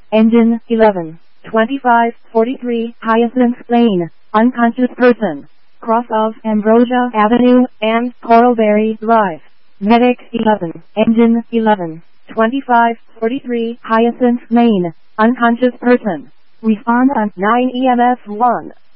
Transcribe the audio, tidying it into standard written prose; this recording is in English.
Engine 11. 2543 Hyacinth Lane, unconscious person. Cross of Ambrosia Avenue and Coralberry Drive. Medic 11. Engine 11. 2543 Hyacinth Lane, unconscious person. Respond on 9 EMS 1.